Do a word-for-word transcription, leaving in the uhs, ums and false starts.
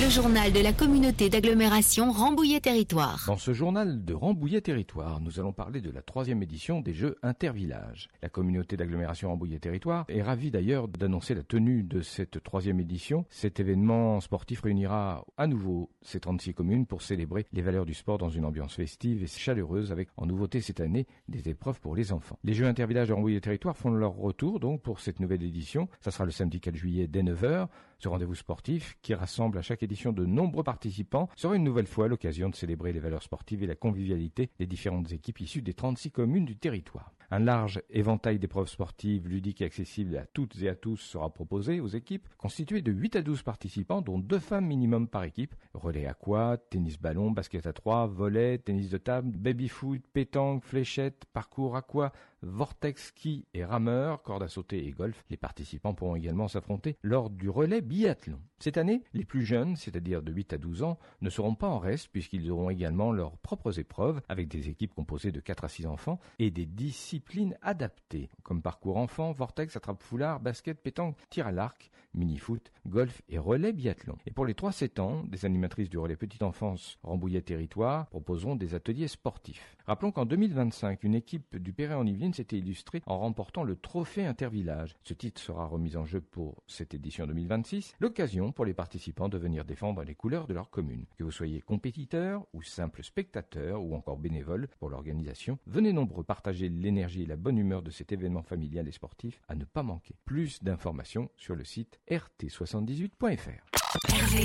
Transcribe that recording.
Le journal de la communauté d'agglomération Rambouillet-Territoire. Dans ce journal de Rambouillet-Territoire, nous allons parler de la troisième édition des Jeux Intervillages. La communauté d'agglomération Rambouillet-Territoire est ravie d'ailleurs d'annoncer la tenue de cette troisième édition. Cet événement sportif réunira à nouveau ces trente-six communes pour célébrer les valeurs du sport dans une ambiance festive et chaleureuse avec en nouveauté cette année des épreuves pour les enfants. Les Jeux Intervillages de Rambouillet-Territoire font leur retour donc pour cette nouvelle édition. Ça sera le samedi quatre juillet dès neuf heures. Ce rendez-vous sportif, qui rassemble à chaque édition de nombreux participants, sera une nouvelle fois l'occasion de célébrer les valeurs sportives et la convivialité des différentes équipes issues des trente-six communes du territoire. Un large éventail d'épreuves sportives, ludiques et accessibles à toutes et à tous sera proposé aux équipes, constituées de huit à douze participants, dont deux femmes minimum par équipe. Relais aqua, tennis-ballon, basket à trois, volley, tennis de table, baby-foot, pétanque, fléchette, parcours aqua, vortex, ski et rameur, corde à sauter et golf. Les participants pourront également s'affronter lors du relais biathlon. Cette année, les plus jeunes, c'est-à-dire de huit à douze ans, ne seront pas en reste puisqu'ils auront également leurs propres épreuves avec des équipes composées de quatre à six enfants et des disciplines adaptées comme parcours enfant, vortex, attrape-foulard, basket, pétanque, tir à l'arc, mini-foot, golf et relais biathlon. Et pour les trois à sept ans, des animatrices du relais petite enfance Rambouillet Territoire proposeront des ateliers sportifs. Rappelons qu'en deux mille vingt-cinq, une équipe du Perret-en-Yvelines s'était illustrée en remportant le trophée Intervillage. Ce titre sera remis en jeu pour cette édition deux mille vingt-six, l'occasion pour les participants de venir défendre les couleurs de leur commune. Que vous soyez compétiteur ou simple spectateur ou encore bénévole pour l'organisation, venez nombreux partager l'énergie et la bonne humeur de cet événement familial et sportif à ne pas manquer. Plus d'informations sur le site r t soixante-dix-huit point f r.